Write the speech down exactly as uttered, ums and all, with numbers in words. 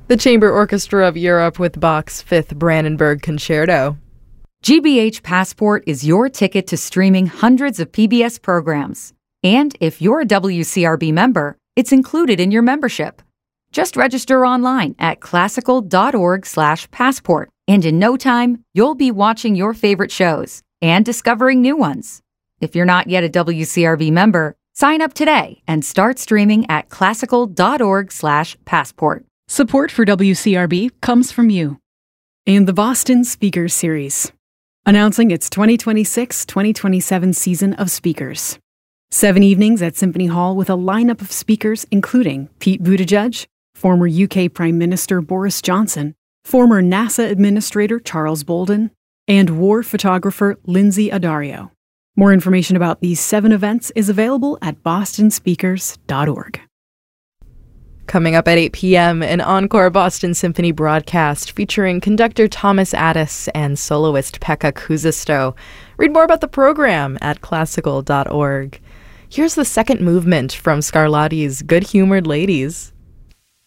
The Chamber Orchestra of Europe with Bach's Fifth Brandenburg Concerto. G B H Passport is your ticket to streaming hundreds of P B S programs. And if you're a W C R B member, it's included in your membership. Just register online at classical.org slash passport, and in no time, you'll be watching your favorite shows and discovering new ones. If you're not yet a W C R B member, sign up today and start streaming at classical.org slash passport. Support for W C R B comes from you. And the Boston Speakers Series, announcing its twenty twenty-six twenty twenty-seven season of speakers. Seven evenings at Symphony Hall with a lineup of speakers including Pete Buttigieg, former U K Prime Minister Boris Johnson, former NASA Administrator Charles Bolden, and war photographer Lindsay Addario. More information about these seven events is available at boston speakers dot org. Coming up at eight p.m., an encore Boston Symphony broadcast featuring conductor Thomas Addis and soloist Pekka Kuusisto. Read more about the program at classical dot org. Here's the second movement from Scarlatti's Good-Humored Ladies.